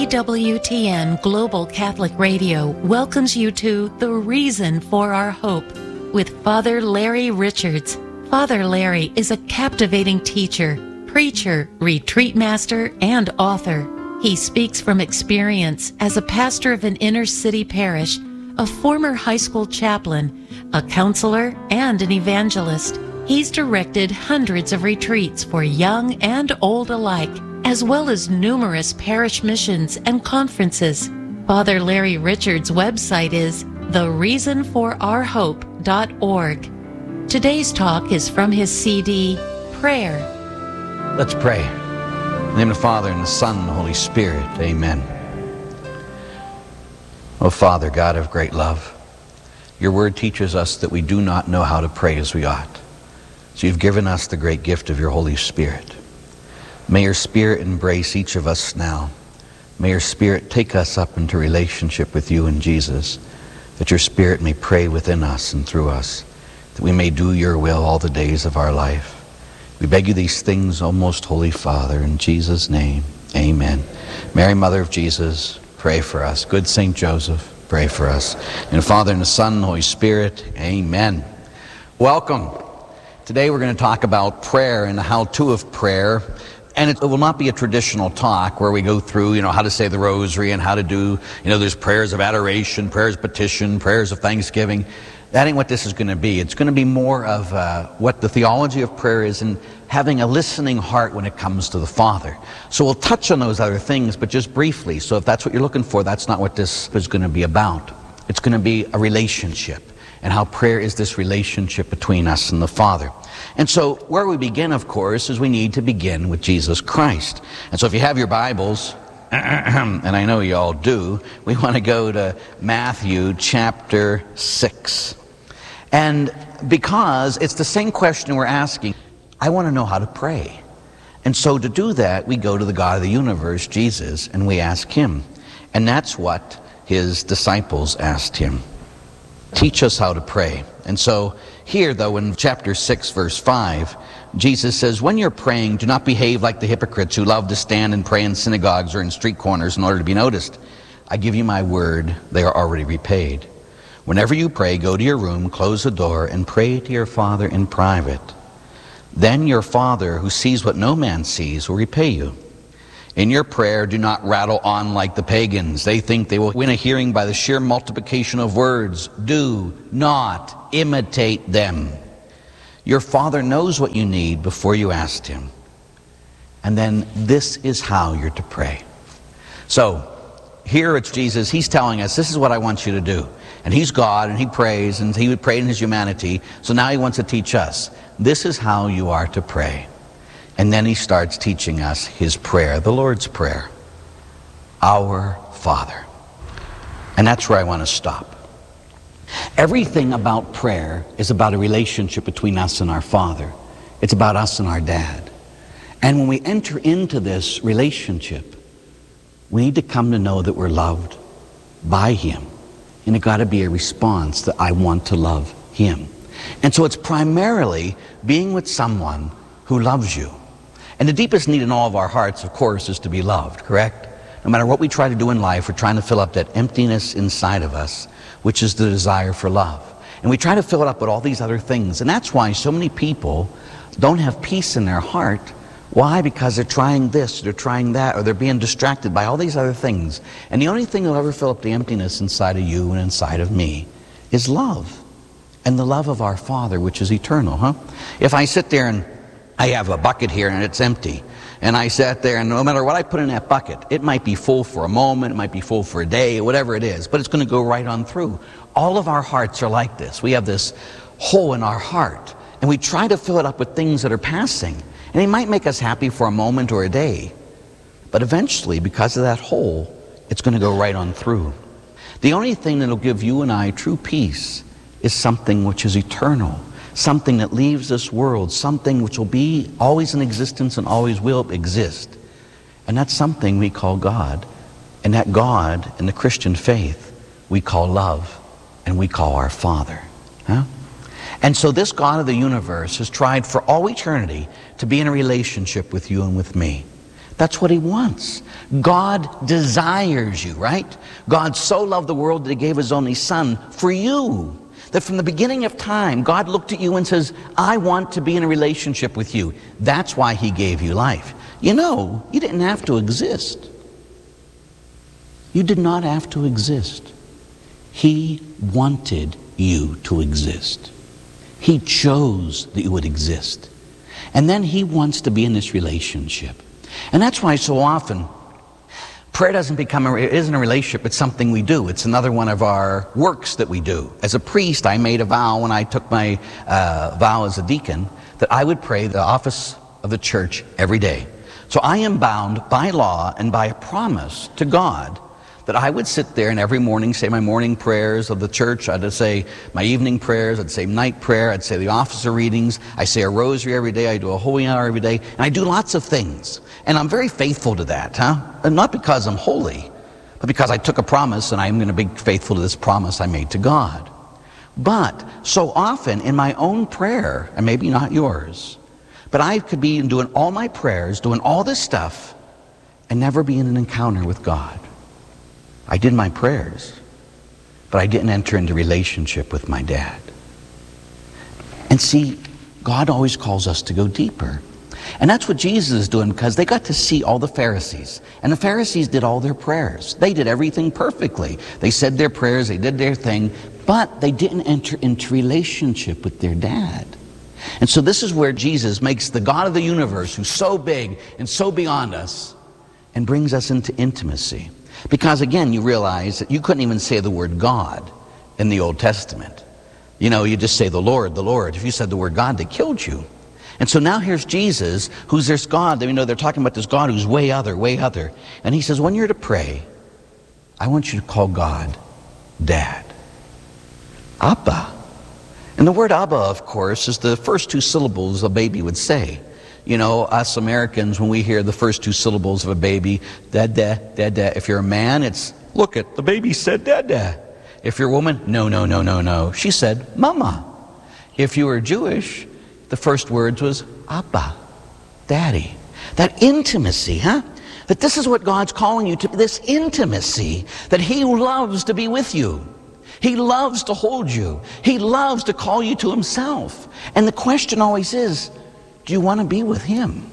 EWTN Global Catholic Radio welcomes you to The Reason for Our Hope with Father Larry Richards. Father Larry is a captivating teacher, preacher, retreat master, and author. He speaks from experience as a pastor of an inner-city parish, a former high school chaplain, a counselor, and an evangelist. He's directed hundreds of retreats for young and old alike, as well as numerous parish missions and conferences. Father Larry Richards' website is thereasonforourhope.org. Today's talk is from his CD, Prayer. Let's pray. In the name of the Father, and the Son, and the Holy Spirit. Amen. Oh, Father, God of great love, your word teaches us that we do not know how to pray as we ought. So you've given us the great gift of your Holy Spirit. May your Spirit embrace each of us now. May your Spirit take us up into relationship with you and Jesus, that your Spirit may pray within us and through us, that we may do your will all the days of our life. We beg you these things, O most holy Father, in Jesus' name, amen. Mary, Mother of Jesus, pray for us. Good Saint Joseph, pray for us. In the Father, and the Son, and the Holy Spirit, amen. Welcome. Today we're going to talk about prayer and the how-to of prayer. And it will not be a traditional talk where we go through, how to say the rosary and how to do, there's prayers of adoration, prayers of petition, prayers of thanksgiving. That ain't what this is going to be. It's going to be more of what the theology of prayer is and having a listening heart when it comes to the Father. So we'll touch on those other things, but just briefly. So if that's what you're looking for, that's not what this is going to be about. It's going to be a relationship, and how prayer is this relationship between us and the Father. And so where we begin, of course, is we need to begin with Jesus Christ. And so if you have your Bibles, and I know you all do, we want to go to Matthew chapter 6. And because it's the same question we're asking, I want to know how to pray. And so to do that, we go to the God of the universe, Jesus, and we ask him. And that's what his disciples asked him. Teach us how to pray. And so here, though, in chapter 6, verse 5, Jesus says, when you're praying, do not behave like the hypocrites who love to stand and pray in synagogues or in street corners in order to be noticed. I give you my word, they are already repaid. Whenever you pray, go to your room, close the door, and pray to your Father in private. Then your Father, who sees what no man sees, will repay you. In your prayer, do not rattle on like the pagans. They think they will win a hearing by the sheer multiplication of words. Do not imitate them. Your Father knows what you need before you ask him. And then this is how you're to pray. So here it's Jesus. He's telling us, this is what I want you to do. And he's God, and he prays, and he would pray in his humanity. So now he wants to teach us. This is how you are to pray. And then he starts teaching us his prayer, the Lord's Prayer. Our Father. And that's where I want to stop. Everything about prayer is about a relationship between us and our Father. It's about us and our Dad. And when we enter into this relationship, we need to come to know that we're loved by him. And it's got to be a response that I want to love him. And so it's primarily being with someone who loves you. And the deepest need in all of our hearts, of course, is to be loved, correct? No matter what we try to do in life, we're trying to fill up that emptiness inside of us, which is the desire for love. And we try to fill it up with all these other things. And that's why so many people don't have peace in their heart. Why? Because they're trying this, they're trying that, or they're being distracted by all these other things. And the only thing that'll ever fill up the emptiness inside of you and inside of me is love. And the love of our Father, which is eternal, huh? If I sit there and I have a bucket here and it's empty, and I sat there, and no matter what I put in that bucket, it might be full for a moment, it might be full for a day, whatever it is, but it's going to go right on through. All of our hearts are like this. We have this hole in our heart, and we try to fill it up with things that are passing. And it might make us happy for a moment or a day, but eventually, because of that hole, it's going to go right on through. The only thing that will give you and I true peace is something which is eternal, something that leaves this world, something which will be always in existence and always will exist. And that's something we call God. And that God, in the Christian faith, we call love, and we call our Father. Huh? And so this God of the universe has tried for all eternity to be in a relationship with you and with me. That's what he wants. God desires you, right? God so loved the world that he gave his only son for you. That from the beginning of time, God looked at you and says, I want to be in a relationship with you. That's why he gave you life. You know, you didn't have to exist. You did not have to exist. He wanted you to exist. He chose that you would exist. And then he wants to be in this relationship. And that's why so often prayer isn't a relationship, it's something we do. It's another one of our works that we do. As a priest, I made a vow when I took my vow as a deacon that I would pray the office of the church every day. So I am bound by law and by a promise to God that I would sit there and every morning say my morning prayers of the church. I'd say my evening prayers. I'd say night prayer. I'd say the officer readings. I say a rosary every day. I do a holy hour every day. And I do lots of things. And I'm very faithful to that, And not because I'm holy, but because I took a promise and I'm going to be faithful to this promise I made to God. But so often in my own prayer, and maybe not yours, but I could be doing all my prayers, doing all this stuff, and never be in an encounter with God. I did my prayers, but I didn't enter into relationship with my dad. And see, God always calls us to go deeper. And that's what Jesus is doing, because they got to see all the Pharisees. And the Pharisees did all their prayers. They did everything perfectly. They said their prayers, they did their thing, but they didn't enter into relationship with their dad. And so this is where Jesus makes the God of the universe, who's so big and so beyond us, and brings us into intimacy. Because again, you realize that you couldn't even say the word God in the Old Testament. You know, you just say the Lord, the Lord. If you said the word God, they killed you. And so now here's Jesus, who's this God. You know, they're talking about this God who's way other. And he says, when you're to pray, I want you to call God Dad. Abba. And the word Abba, of course, is the first two syllables a baby would say. You know, us Americans, when we hear the first two syllables of a baby, dada, dada. If you're a man, it's, look it, the baby said dada. If you're a woman, no. She said mama. If you were Jewish, the first words was Abba, Daddy. That intimacy, That this is what God's calling you to, this intimacy, that he loves to be with you. He loves to hold you. He loves to call you to himself. And the question always is, do you want to be with him?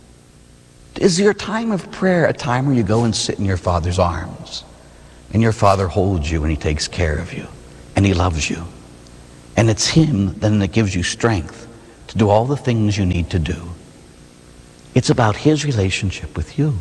Is your time of prayer a time where you go and sit in your Father's arms and your Father holds you and he takes care of you and he loves you? And it's him then that gives you strength to do all the things you need to do. It's about his relationship with you.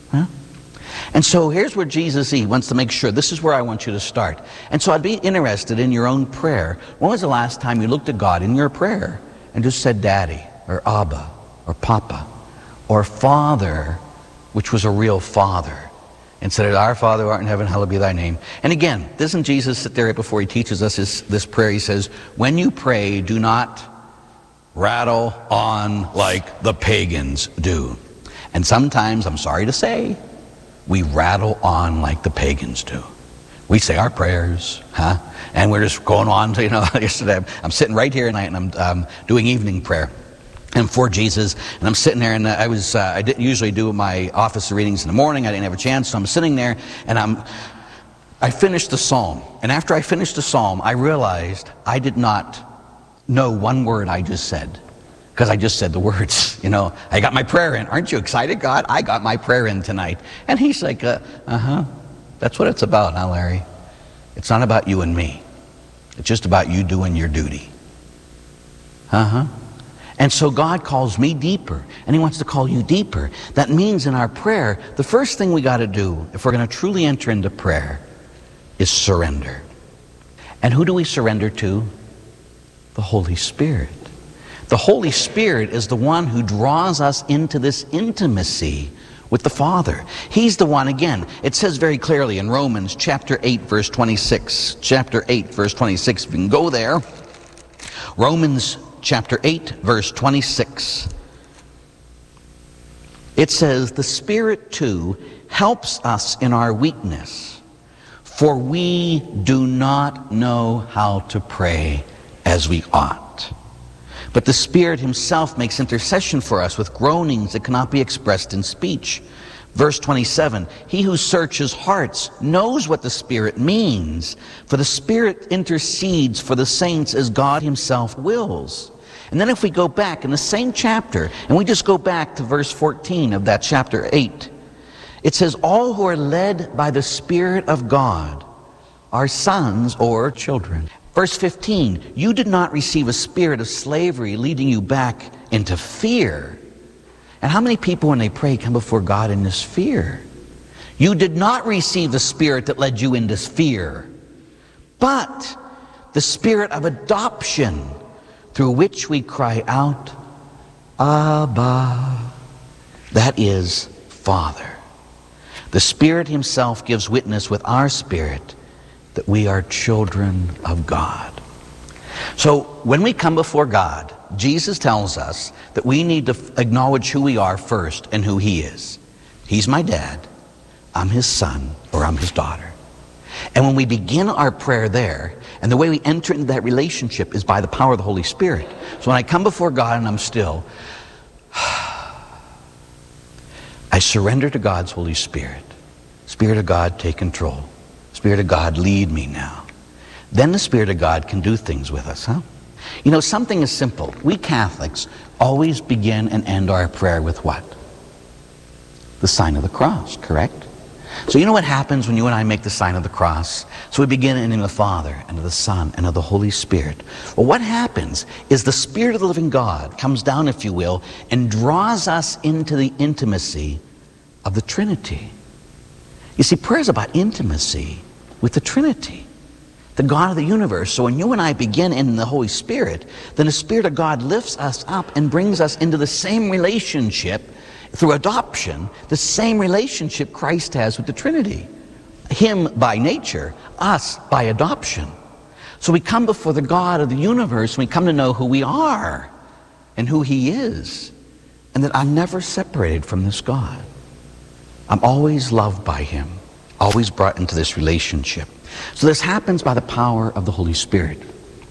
And so here's where Jesus, he wants to make sure, this is where I want you to start. And so I'd be interested in your own prayer. When was the last time you looked at God in your prayer and just said Daddy, or Abba, or Papa, or Father, which was a real father, and said, Our Father who art in heaven, hallowed be thy name. And again, doesn't Jesus sit there right before he teaches us this prayer? He says, when you pray, do not rattle on like the pagans do. And sometimes, I'm sorry to say, we rattle on like the pagans do. We say our prayers, and we're just going on to, yesterday I'm sitting right here tonight and I'm doing evening prayer. And for Jesus, and I'm sitting there, and I didn't usually do my office readings in the morning. I didn't have a chance, so I'm sitting there, and I finished the psalm. And after I finished the psalm, I realized I did not know one word I just said, because I just said the words. I got my prayer in. Aren't you excited, God? I got my prayer in tonight. And he's like, that's what it's about, huh, Larry? It's not about you and me. It's just about you doing your duty. And so God calls me deeper, and he wants to call you deeper. That means in our prayer, the first thing we got to do, if we're going to truly enter into prayer, is surrender. And who do we surrender to? The Holy Spirit. The Holy Spirit is the one who draws us into this intimacy with the Father. He's the one, again, it says very clearly in Romans chapter 8, verse 26. Chapter 8, verse 26. If you can go there. Romans chapter 8, verse 26. It says, the Spirit too helps us in our weakness, for we do not know how to pray as we ought. But the Spirit himself makes intercession for us with groanings that cannot be expressed in speech. Verse 27, he who searches hearts knows what the Spirit means, for the Spirit intercedes for the saints as God himself wills. And then if we go back in the same chapter, and we just go back to verse 14 of that chapter 8, it says, all who are led by the Spirit of God are sons or children. Verse 15, you did not receive a spirit of slavery leading you back into fear. And how many people, when they pray, come before God in this fear? You did not receive the spirit that led you into fear, but the spirit of adoption, through which we cry out, Abba. That is Father. The Spirit himself gives witness with our spirit that we are children of God. So when we come before God, Jesus tells us that we need to acknowledge who we are first and who he is. He's my dad, I'm his son, or I'm his daughter. And when we begin our prayer there, and the way we enter into that relationship is by the power of the Holy Spirit. So when I come before God and I'm still, I surrender to God's Holy Spirit. Spirit of God, take control. Spirit of God, lead me now. Then the Spirit of God can do things with us, huh? You know, something is simple. We Catholics always begin and end our prayer with what? The sign of the cross, correct? So you know what happens when you and I make the sign of the cross? So we begin in the name of the Father, and of the Son, and of the Holy Spirit. Well, what happens is the Spirit of the living God comes down, if you will, and draws us into the intimacy of the Trinity. You see, prayer is about intimacy with the Trinity, the God of the universe. So when you and I begin in the Holy Spirit, then the Spirit of God lifts us up and brings us into the same relationship through adoption, the same relationship Christ has with the Trinity. Him by nature, us by adoption. So we come before the God of the universe, and we come to know who we are and who he is, and that I'm never separated from this God. I'm always loved by him, always brought into this relationship. So this happens by the power of the Holy Spirit.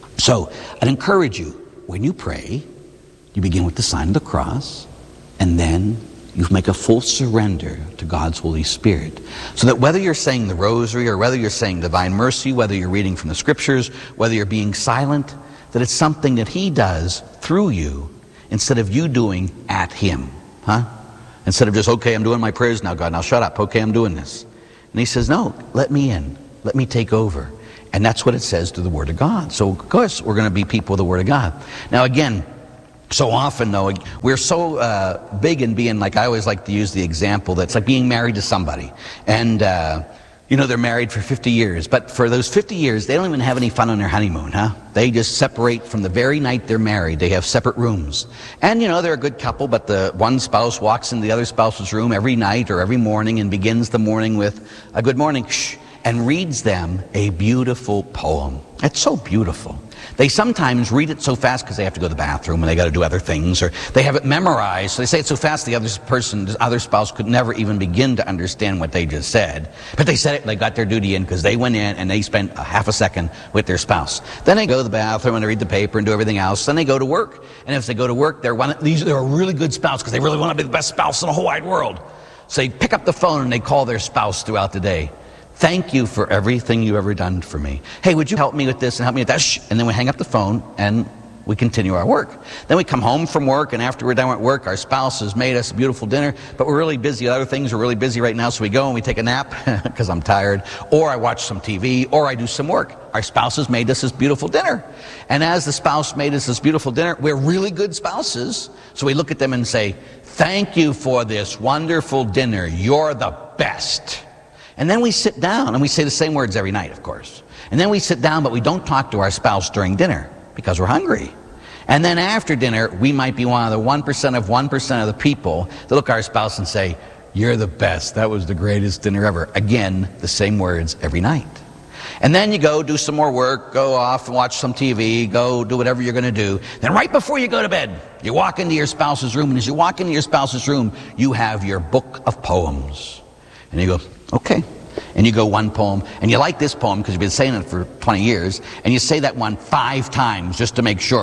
So I'd encourage you, when you pray, you begin with the sign of the cross, and then you make a full surrender to God's Holy Spirit. So that whether you're saying the rosary, or whether you're saying Divine Mercy, whether you're reading from the Scriptures, whether you're being silent, that it's something that he does through you instead of you doing at him. Huh? Instead of just, okay, I'm doing my prayers now, God, now shut up. Okay, I'm doing this. And he says, no, let me in. Let me take over. And that's what it says through the Word of God. So, of course, we're going to be people of the Word of God. Now, again, so often, though, we're so big in being, like I always like to use the example, that's like being married to somebody. And, you know, they're married for 50 years. But for those 50 years, they don't even have any fun on their honeymoon, huh? They just separate from the very night they're married. They have separate rooms. And, you know, they're a good couple, but the one spouse walks into the other spouse's room every night or every morning and begins the morning with a good morning, shh, and reads them a beautiful poem. It's so beautiful. They sometimes read it so fast because they have to go to the bathroom and they got to do other things, or they have it memorized, so they say it so fast the other spouse could never even begin to understand what they just said. But they said it, they got their duty in because they went in and they spent a half a second with their spouse. Then they go to the bathroom and they read the paper and do everything else. Then they go to work, and if they go to work, they're a really good spouse because they really want to be the best spouse in the whole wide world. So they pick up the phone and they call their spouse throughout the day. Thank you for everything you've ever done for me. Hey, would you help me with this and help me with that? Shh. And then we hang up the phone and we continue our work. Then we come home from work, and after we're done with work, our spouse has made us a beautiful dinner, but we're really busy with other things. We're really busy right now, so we go and we take a nap because I'm tired, or I watch some TV, or I do some work. Our spouse has made us this beautiful dinner. And as the spouse made us this beautiful dinner, we're really good spouses. So we look at them and say, thank you for this wonderful dinner. You're the best. And then we sit down, and we say the same words every night, of course. And then we sit down, but we don't talk to our spouse during dinner because we're hungry. And then after dinner, we might be one of the 1% of the people that look at our spouse and say, you're the best. That was the greatest dinner ever. Again, the same words every night. And then you go do some more work, go off and watch some TV, go do whatever you're going to do. Then right before you go to bed, you walk into your spouse's room, and as you walk into your spouse's room, you have your book of poems. And you go, okay. And you go one poem, and you like this poem because you've been saying it for 20 years, and you say that one 5 times just to make sure.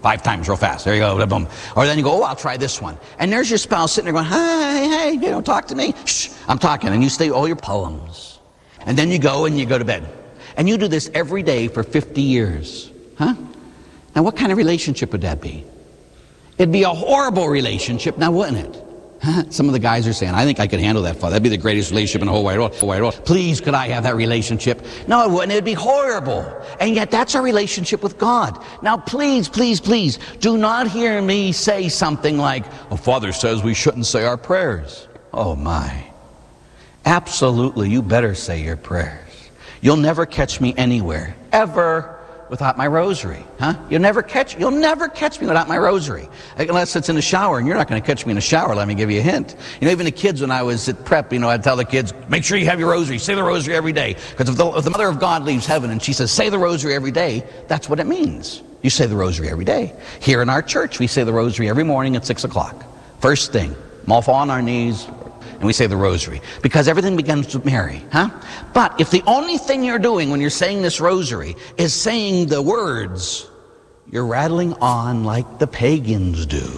5 times real fast. There you go, boom. Or then you go, oh, I'll try this one. And there's your spouse sitting there going, hey, you don't talk to me. Shh, I'm talking. And you say all your poems. And then you go to bed. And you do this every day for 50 years. Huh? Now, what kind of relationship would that be? It'd be a horrible relationship, now wouldn't it? Some of the guys are saying, I think I could handle that, Father. That'd be the greatest relationship in the whole wide world. Please, could I have that relationship? No, it wouldn't. It'd be horrible. And yet that's our relationship with God. Now, please, please, please, do not hear me say something like, oh, Father says we shouldn't say our prayers. Oh, my. Absolutely, you better say your prayers. You'll never catch me anywhere, ever, without my rosary, huh? You'll never catch me without my rosary. Unless it's in the shower, and you're not going to catch me in the shower, let me give you a hint. You know, even the kids, when I was at prep, you know, I'd tell the kids, make sure you have your rosary, say the rosary every day. Because if the Mother of God leaves heaven and she says, say the rosary every day, that's what it means. You say the rosary every day. Here in our church, we say the rosary every morning at 6 o'clock. First thing, all fall on our knees, and we say the rosary. Because everything begins with Mary, huh? But if the only thing you're doing when you're saying this rosary is saying the words, you're rattling on like the pagans do.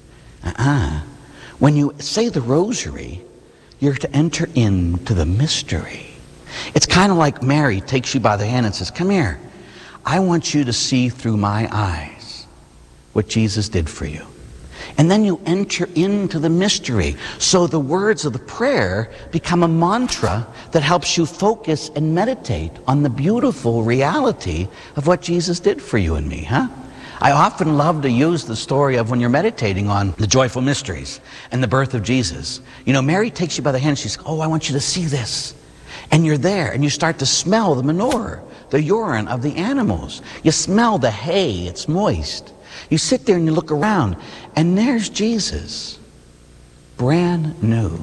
When you say the rosary, you're to enter into the mystery. It's kind of like Mary takes you by the hand and says, come here. I want you to see through my eyes what Jesus did for you. And then you enter into the mystery. So the words of the prayer become a mantra that helps you focus and meditate on the beautiful reality of what Jesus did for you and me, huh? I often love to use the story of when you're meditating on the joyful mysteries and the birth of Jesus. You know, Mary takes you by the hand and she says, oh, I want you to see this. And you're there and you start to smell the manure, the urine of the animals. You smell the hay, it's moist. You sit there and you look around, and there's Jesus, brand new,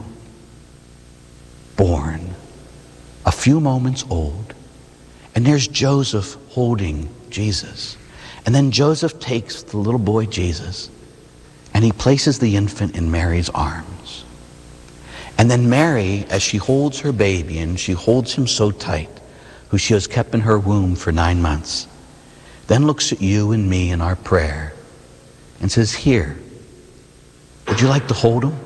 born, a few moments old. And there's Joseph holding Jesus. And then Joseph takes the little boy Jesus, and he places the infant in Mary's arms. And then Mary, as she holds her baby, and she holds him so tight, who she has kept in her womb for 9 months, then looks at you and me in our prayer and says, here, would you like to hold him?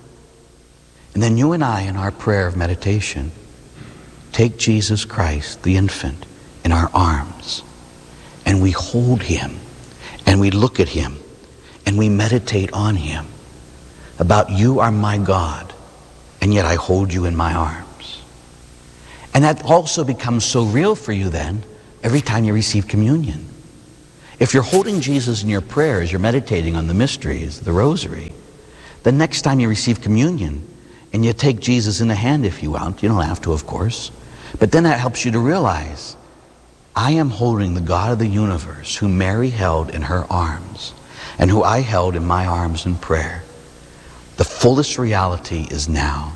And then you and I, in our prayer of meditation, take Jesus Christ, the infant, in our arms, and we hold him, and we look at him, and we meditate on him, about you are my God, and yet I hold you in my arms. And that also becomes so real for you then, every time you receive communion. If you're holding Jesus in your prayers, you're meditating on the mysteries, the rosary, the next time you receive communion, and you take Jesus in the hand if you want, you don't have to, of course, but then that helps you to realize, I am holding the God of the universe, who Mary held in her arms, and who I held in my arms in prayer. The fullest reality is now.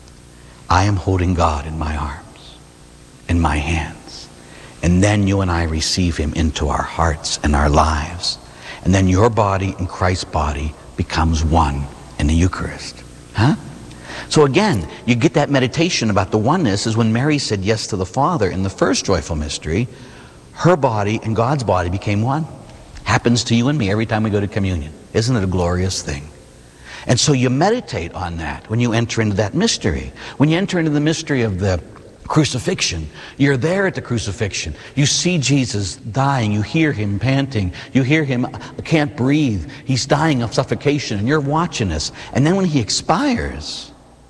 I am holding God in my arms, in my hands. And then you and I receive him into our hearts and our lives. And then your body and Christ's body becomes one in the Eucharist. Huh? So again, you get that meditation about the oneness is when Mary said yes to the Father in the first joyful mystery, her body and God's body became one. Happens to you and me every time we go to communion. Isn't it a glorious thing? And so you meditate on that when you enter into that mystery. When you enter into the mystery of the crucifixion, you're there at the crucifixion. You see Jesus dying. You hear him panting. You hear him can't breathe. He's dying of suffocation, and you're watching this. And then when he expires,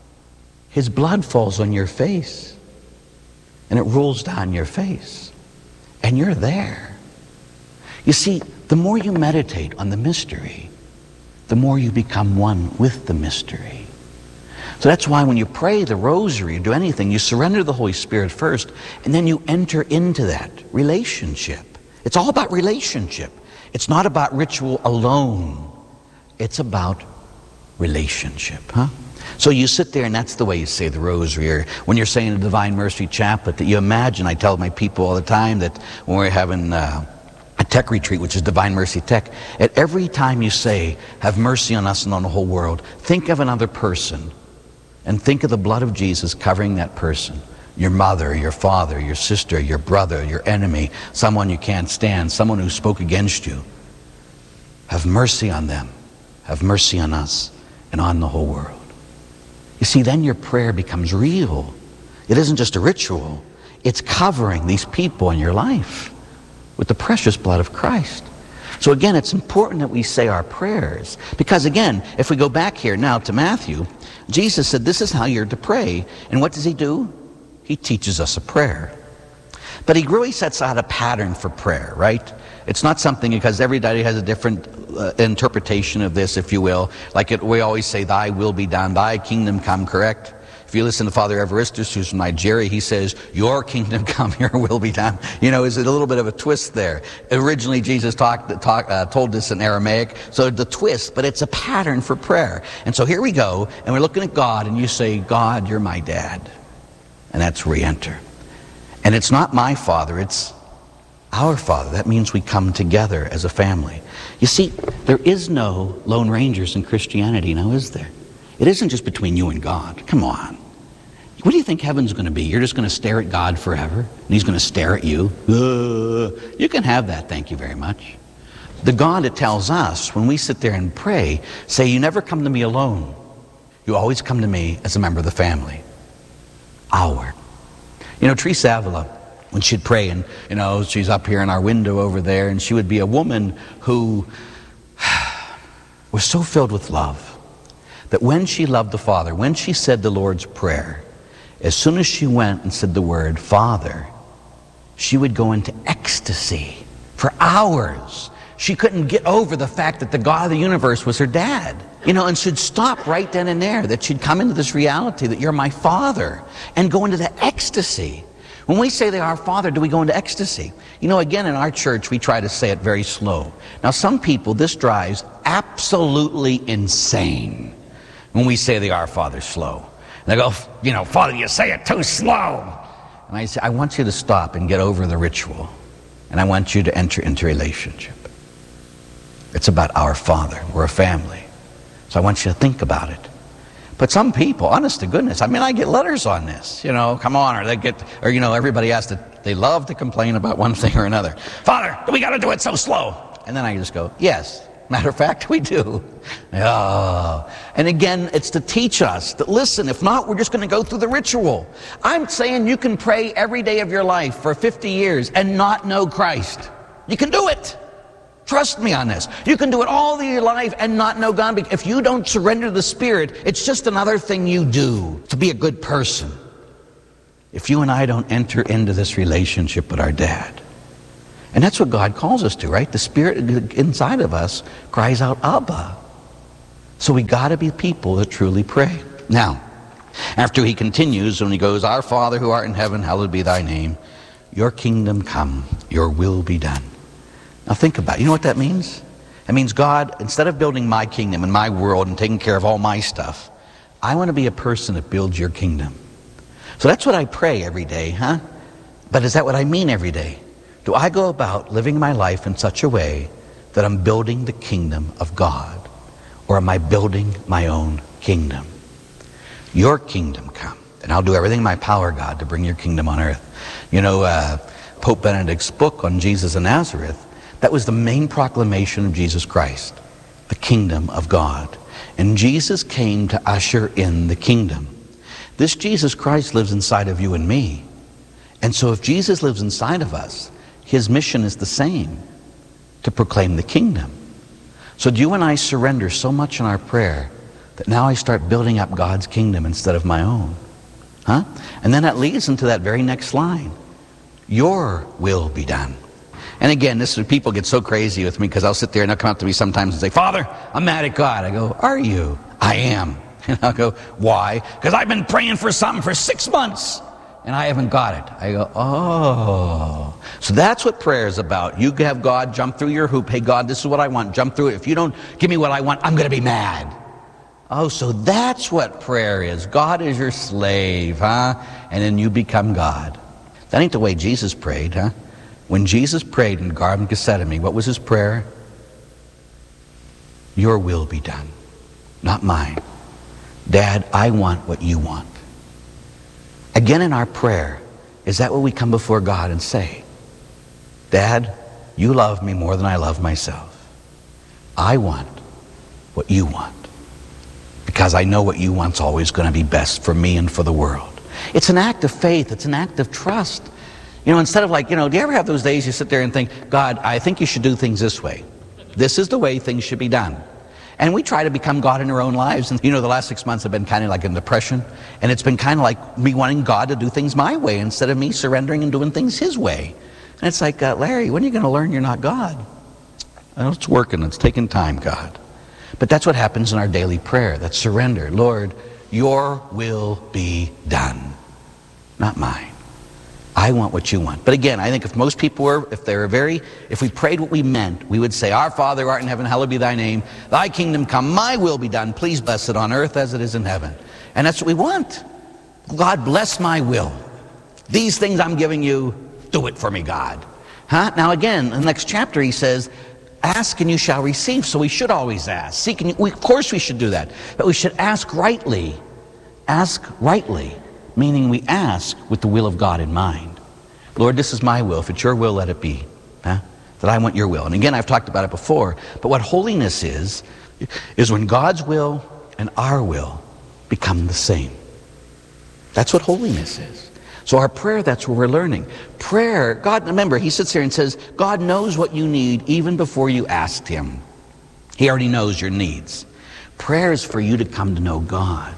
his blood falls on your face, and it rolls down your face, and you're there. You see, the more you meditate on the mystery, the more you become one with the mystery. So that's why when you pray the rosary or do anything, you surrender to the Holy Spirit first, and then you enter into that relationship. It's all about relationship. It's not about ritual alone. It's about relationship, huh? So you sit there, and that's the way you say the rosary. Or when you're saying the Divine Mercy Chaplet, that you imagine, I tell my people all the time that when we're having a tech retreat, which is Divine Mercy Tech, at every time you say, have mercy on us and on the whole world, think of another person. And think of the blood of Jesus covering that person. Your mother, your father, your sister, your brother, your enemy, someone you can't stand, someone who spoke against you. have mercy on them, have mercy on us, and on the whole world. You see, then your prayer becomes real. It isn't just a ritual. It's covering these people in your life with the precious blood of Christ. So again, it's important that we say our prayers. Because again, if we go back here now to Matthew, Jesus said, this is how you're to pray. And what does he do? He teaches us a prayer. But he really sets out a pattern for prayer, right? It's not something, because everybody has a different interpretation of this, if you will. Like we always say, thy will be done, thy kingdom come, correct? If you listen to Father Evaristus, who's from Nigeria, he says, your kingdom come, your will be done. You know, is it a little bit of a twist there? Originally, Jesus told this in Aramaic, so the twist, but it's a pattern for prayer. And so here we go, and we're looking at God, and you say, God, you're my dad. And that's where we enter. And it's not my Father, it's our Father. That means we come together as a family. You see, there is no Lone Rangers in Christianity now, is there? It isn't just between you and God. Come on. What do you think heaven's going to be? You're just going to stare at God forever, and he's going to stare at you? You can have that, thank you very much. The God that tells us, when we sit there and pray, say, you never come to me alone. You always come to me as a member of the family. Our. You know, Teresa Avila, when she'd pray, and, you know, she's up here in our window over there, and she would be a woman who was so filled with love that when she loved the Father, when she said the Lord's Prayer, as soon as she went and said the word Father, she would go into ecstasy for hours. She couldn't get over the fact that the God of the universe was her dad. You know, and she'd stop right then and there, that she'd come into this reality that you're my Father, and go into the ecstasy. When we say they are our Father, do we go into ecstasy? You know, again, in our church, we try to say it very slow. Now, some people, this drives absolutely insane when we say they are Father slow. And they go, you know, Father, you say it too slow. And I say, I want you to stop and get over the ritual. And I want you to enter into relationship. It's about our Father. We're a family. So I want you to think about it. But some people, honest to goodness, I mean, I get letters on this, you know, come on, or you know, everybody has to, they love to complain about one thing or another. Father, we got to do it so slow. And then I just go, yes, matter of fact, we do. Oh. And again, it's to teach us that, listen, if not, we're just going to go through the ritual. I'm saying you can pray every day of your life for 50 years and not know Christ. You can do it. Trust me on this. You can do it all your life and not know God. If you don't surrender to the Spirit, it's just another thing you do to be a good person. If you and I don't enter into this relationship with our dad. And that's what God calls us to, right? The Spirit inside of us cries out, Abba. So we got to be people that truly pray. Now, after he continues, when he goes, Our Father who art in heaven, hallowed be thy name. Your kingdom come, your will be done. Now think about it. You know what that means? It means, God, instead of building my kingdom and my world and taking care of all my stuff, I want to be a person that builds your kingdom. So that's what I pray every day, huh? But is that what I mean every day? Do I go about living my life in such a way that I'm building the kingdom of God? Or am I building my own kingdom? Your kingdom come, and I'll do everything in my power, God, to bring your kingdom on earth. You know, Pope Benedict's book on Jesus of Nazareth, that was the main proclamation of Jesus Christ, the kingdom of God. And Jesus came to usher in the kingdom. This Jesus Christ lives inside of you and me. And so if Jesus lives inside of us, his mission is the same, to proclaim the kingdom. So do you and I surrender so much in our prayer that now I start building up God's kingdom instead of my own? Huh? And then that leads into that very next line. Your will be done. And again, this is, people get so crazy with me because I'll sit there and they'll come up to me sometimes and say, Father, I'm mad at God. I go, are you? I am. And I'll go, why? Because I've been praying for something for 6 months and I haven't got it. I go, oh. So that's what prayer is about. You have God jump through your hoop. Hey, God, this is what I want. Jump through it. If you don't give me what I want, I'm going to be mad. Oh, so that's what prayer is. God is your slave, huh? And then you become God. That ain't the way Jesus prayed, huh? When Jesus prayed in the Garden of Gethsemane, what was his prayer? Your will be done, not mine. Dad, I want what you want. Again, in our prayer, is that what we come before God and say? Dad, you love me more than I love myself. I want what you want, because I know what you want's always going to be best for me and for the world. It's an act of faith. It's an act of trust. You know, instead of like, do you ever have those days you sit there and think, God, I think you should do things this way. This is the way things should be done. And we try to become God in our own lives. And the last 6 months have been kind of like in depression. And it's been kind of like me wanting God to do things my way instead of me surrendering and doing things his way. And it's like, Larry, when are you going to learn you're not God? Well, it's working. It's taking time, God. But that's what happens in our daily prayer. That's surrender. Lord, your will be done, not mine. I want what you want. But again, I think if most people were, if we prayed what we meant, we would say, Our Father who art in heaven, hallowed be thy name. Thy kingdom come, my will be done. Please bless it on earth as it is in heaven. And that's what we want. God, bless my will. These things I'm giving you, do it for me, God. Now again, in the next chapter he says, ask and you shall receive. So we should always ask. Seek and of course we should do that. But we should ask rightly. Ask rightly. Meaning we ask with the will of God in mind. Lord, this is my will. If it's your will, let it be. That I want your will. And again, I've talked about it before. But what holiness is when God's will and our will become the same. That's what holiness is. So our prayer, that's what we're learning. Prayer, God, remember, he sits here and says, God knows what you need even before you asked him. He already knows your needs. Prayer is for you to come to know God.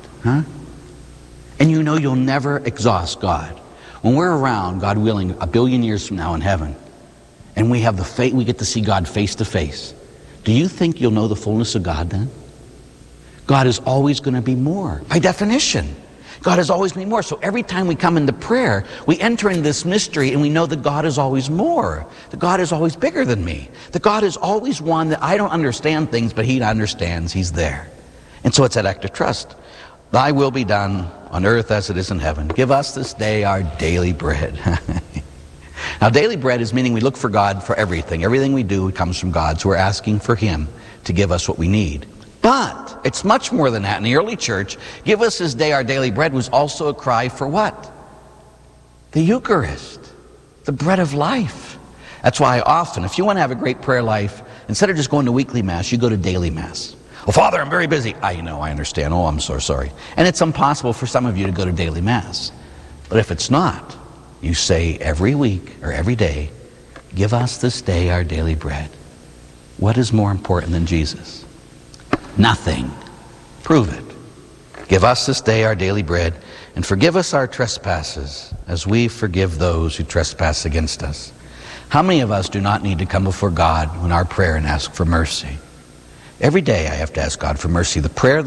And you'll never exhaust God. When we're around, God willing, 1 billion years from now in heaven, and we have the faith, we get to see God face to face. Do you think you'll know the fullness of God then? God is always going to be more. By definition, God is always going to be more. So every time we come into prayer, we enter into this mystery and we know that God is always more. That God is always bigger than me. That God is always one that I don't understand things, but he understands. He's there. And so it's that act of trust. Thy will be done on earth as it is in heaven. Give us this day our daily bread. Now, daily bread is meaning we look for God for everything. Everything we do comes from God. So we're asking for him to give us what we need. But it's much more than that. In the early church, give us this day our daily bread was also a cry for what? The Eucharist. The bread of life. That's why often, if you want to have a great prayer life, instead of just going to weekly Mass, you go to daily Mass. Well, Father, I'm very busy. I know, I understand. Oh, I'm so sorry. And it's impossible for some of you to go to daily Mass. But if it's not, you say every week or every day, give us this day our daily bread. What is more important than Jesus? Nothing. Prove it. Give us this day our daily bread, and forgive us our trespasses, as we forgive those who trespass against us. How many of us do not need to come before God in our prayer and ask for mercy? Every day I have to ask God for mercy. The prayer